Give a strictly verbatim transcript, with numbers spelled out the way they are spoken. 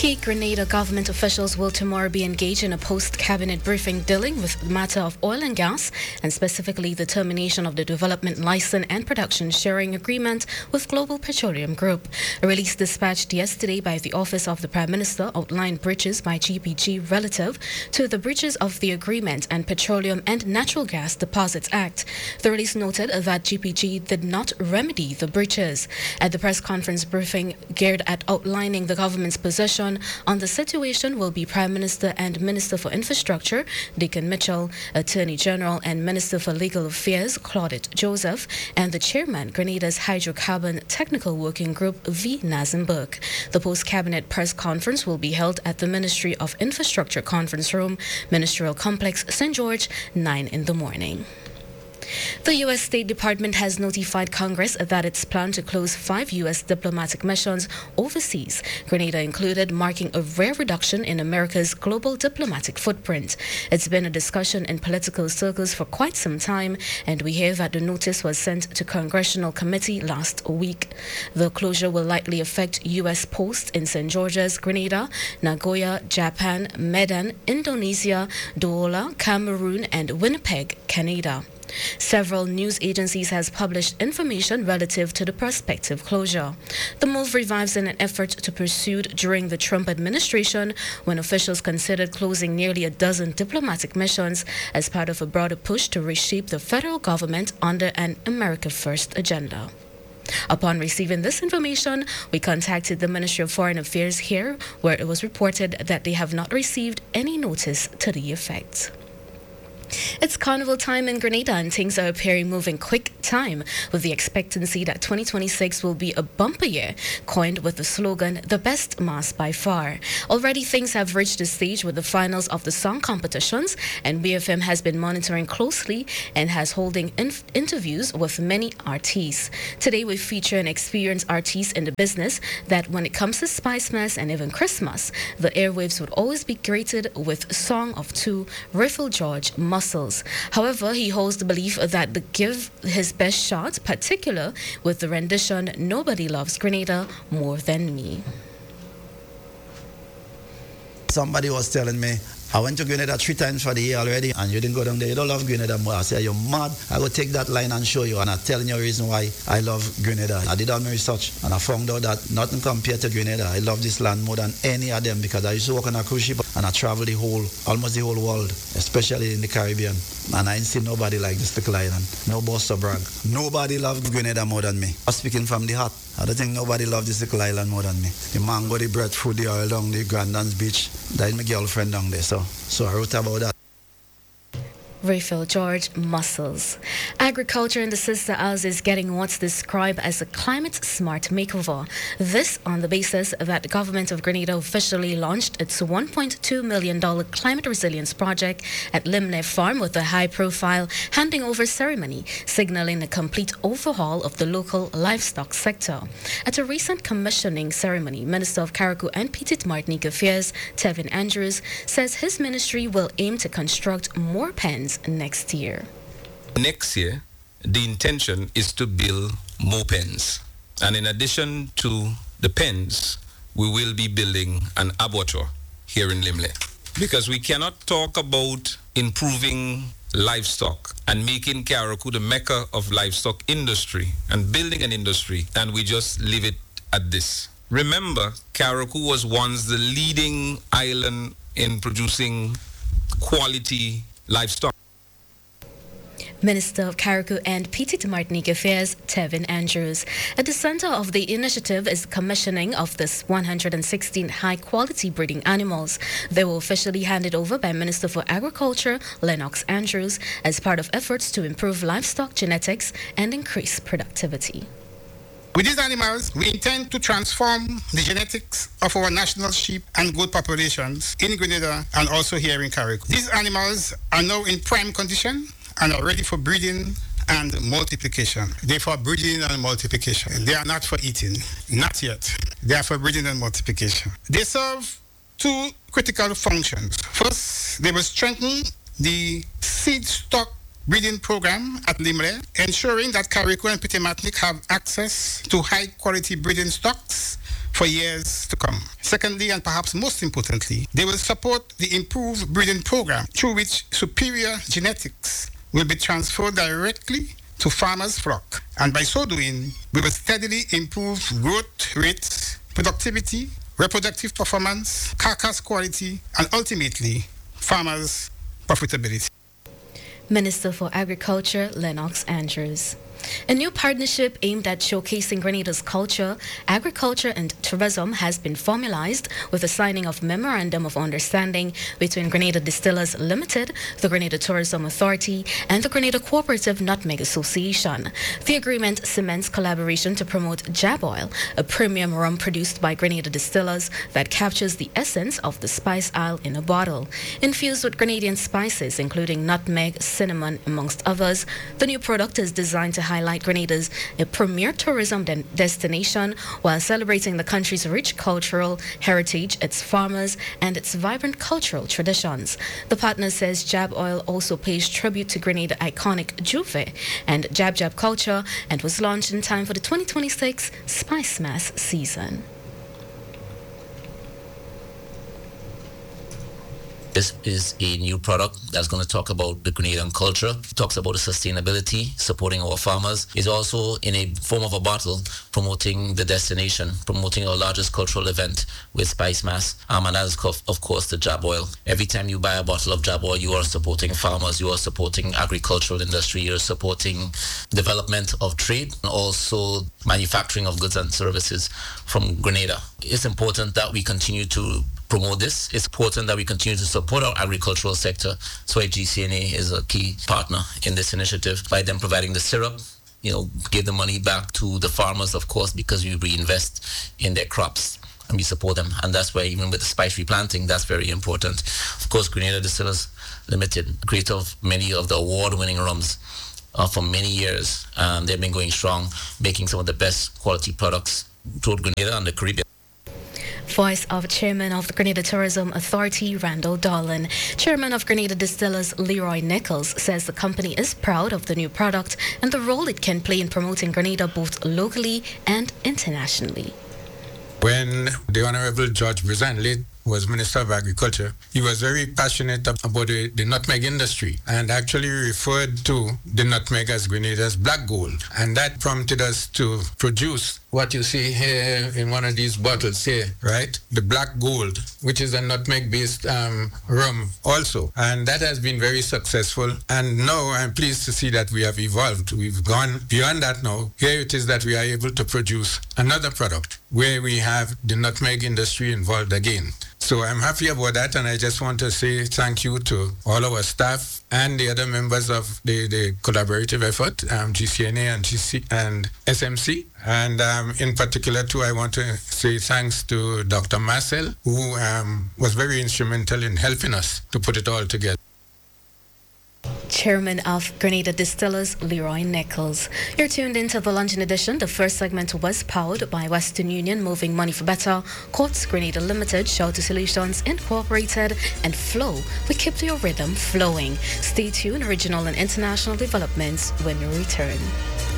Key Grenada government officials will tomorrow be engaged in a post-cabinet briefing dealing with the matter of oil and gas, and specifically the termination of the development license and production sharing agreement with Global Petroleum Group. A release dispatched yesterday by the Office of the Prime Minister outlined breaches by G P G relative to the breaches of the agreement and Petroleum and Natural Gas Deposits Act. The release noted that G P G did not remedy the breaches. At the press conference briefing geared at outlining the government's position on the situation will be Prime Minister and Minister for Infrastructure, Deacon Mitchell, Attorney General and Minister for Legal Affairs, Claudette Joseph, and the Chairman, Grenada's Hydrocarbon Technical Working Group, V. Nazim Burke. The post-cabinet press conference will be held at the Ministry of Infrastructure Conference Room, Ministerial Complex, Saint George, nine in the morning. The U S State Department has notified Congress that its plan to close five U S diplomatic missions overseas, Grenada included, marking a rare reduction in America's global diplomatic footprint. It's been a discussion in political circles for quite some time, and we hear that the notice was sent to Congressional Committee last week. The closure will likely affect U S posts in Saint George's, Grenada, Nagoya, Japan, Medan, Indonesia, Douala, Cameroon, and Winnipeg, Canada. Several news agencies has published information relative to the prospective closure. The move revives in an effort to pursued during the Trump administration, when officials considered closing nearly a dozen diplomatic missions as part of a broader push to reshape the federal government under an America First agenda. Upon receiving this information, we contacted the Ministry of Foreign Affairs here, where it was reported that they have not received any notice to the effect. It's carnival time in Grenada, and things are appearing moving quick time, with the expectancy that twenty twenty-six will be a bumper year, coined with the slogan, "The best mass by far." Already things have reached the stage with the finals of the song competitions, and B F M has been monitoring closely and has holding inf- interviews with many artists. Today we feature an experienced artist in the business that when it comes to Spice Mass and even Christmas, the airwaves would always be greeted with Song of Two, Riffle George, Muscles. However, he holds the belief that the give his best shot, particular with the rendition "Nobody Loves Grenada More Than Me." Somebody was telling me, I went to Grenada three times for the year already, and you didn't go down there. You don't love Grenada more. I said, you're mad. I will take that line and show you, and I'm telling you the reason why I love Grenada. I did all my research, and I found out that nothing compared to Grenada. I love this land more than any of them, because I used to work on a cruise ship, and I traveled the whole, almost the whole world, especially in the Caribbean. And I ain't seen nobody like this little island. No boss to brag. Nobody loves Grenada more than me. I'm speaking from the heart. I don't think nobody loves this little island more than me. The mango, the breadfruit, the oil down the Grandans Beach. That is my girlfriend down there, so so I wrote about that. Riffle George, Muscles. Agriculture in the Sister Isles is getting what's described as a climate-smart makeover. This on the basis that the government of Grenada officially launched its one point two million dollars climate resilience project at Limle Farm with a high-profile handing over ceremony, signaling a complete overhaul of the local livestock sector. At a recent commissioning ceremony, Minister of Carriacou and Petite Martinique Affairs, Tevin Andrews, says his ministry will aim to construct more pens next year. Next year, the intention is to build more pens. And in addition to the pens, we will be building an abattoir here in Limle. Because we cannot talk about improving livestock and making Carriacou the mecca of livestock industry and building an industry, and we just leave it at this. Remember, Carriacou was once the leading island in producing quality livestock. Minister of Carriacou and Petite Martinique Affairs, Tevin Andrews. At the center of the initiative is the commissioning of this one hundred sixteen high-quality breeding animals. They were officially handed over by Minister for Agriculture, Lennox Andrews, as part of efforts to improve livestock genetics and increase productivity. With these animals, we intend to transform the genetics of our national sheep and goat populations in Grenada and also here in Carriacou. These animals are now in prime condition and are ready for breeding and multiplication. They're for breeding and multiplication. They are not for eating, not yet. They are for breeding and multiplication. They serve two critical functions. First, they will strengthen the seed stock breeding program at Limle, ensuring that Carriacou and Petite Martinique have access to high-quality breeding stocks for years to come. Secondly, and perhaps most importantly, they will support the improved breeding program through which superior genetics will be transferred directly to farmers' flock. And by so doing, we will steadily improve growth rates, productivity, reproductive performance, carcass quality, and ultimately, farmers' profitability. Minister for Agriculture, Lennox Andrews. A new partnership aimed at showcasing Grenada's culture, agriculture and tourism has been formalized with the signing of Memorandum of Understanding between Grenada Distillers Limited, the Grenada Tourism Authority, and the Grenada Cooperative Nutmeg Association. The agreement cements collaboration to promote Jab Oil, a premium rum produced by Grenada Distillers that captures the essence of the spice isle in a bottle. Infused with Grenadian spices, including nutmeg, cinnamon, amongst others, the new product is designed to highlight Grenada's a premier tourism de- destination while celebrating the country's rich cultural heritage, its farmers, and its vibrant cultural traditions. The partner says Jab Oil also pays tribute to Grenada iconic Juve and Jab Jab culture and was launched in time for the twenty twenty-six Spice Mass season. This is a new product that's going to talk about the Grenadian culture. It talks about the sustainability, supporting our farmers. It's also in a form of a bottle, promoting the destination, promoting our largest cultural event with Spice Mass. Um, and that is, of course, the Jab Oil. Every time you buy a bottle of Jab Oil, you are supporting farmers, you are supporting agricultural industry, you're supporting development of trade, and also manufacturing of goods and services from Grenada. It's important that we continue to promote this. It's important that we continue to support our agricultural sector. So G C N A is a key partner in this initiative by them providing the syrup, you know, give the money back to the farmers, of course, because we reinvest in their crops and we support them. And that's why even with the spice replanting, that's very important. Of course, Grenada Distillers Limited, creator of many of the award-winning rums uh, for many years. Um, they've been going strong, making some of the best quality products throughout Grenada and the Caribbean. Voice of Chairman of the Grenada Tourism Authority, Randall Dolan. Chairman of Grenada Distillers, Leroy Nichols, says the company is proud of the new product and the role it can play in promoting Grenada both locally and internationally. When the Honorable George Brizanley was Minister of Agriculture, he was very passionate about the, the nutmeg industry and actually referred to the nutmeg as Grenada's black gold. And that prompted us to produce what you see here in one of these bottles here, right? The black gold, which is a nutmeg-based um, rum also. And that has been very successful. And now I'm pleased to see that we have evolved. We've gone beyond that now. Here it is that we are able to produce another product where we have the nutmeg industry involved again. So I'm happy about that, and I just want to say thank you to all our staff and the other members of the, the collaborative effort, um, G C N A and G C and S M C. And um, in particular, too, I want to say thanks to Doctor Marcel, who um, was very instrumental in helping us to put it all together. Chairman of Grenada Distillers, Leroy Nichols. You're tuned into the Luncheon Edition. The first segment was powered by Western Union, Moving Money for Better, Courts Grenada Limited, Shelter Solutions Incorporated, and Flow. We keep your rhythm flowing. Stay tuned, regional and international developments when we return.